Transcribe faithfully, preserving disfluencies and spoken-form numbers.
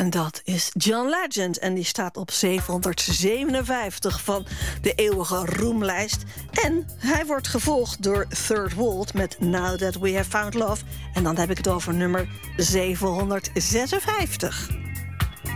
En dat is John Legend. En die staat op zevenhonderdzevenenvijftig van de eeuwige roemlijst. En hij wordt gevolgd door Third World met Now That We Have Found Love. En dan heb ik het over nummer zevenhonderdzesenvijftig.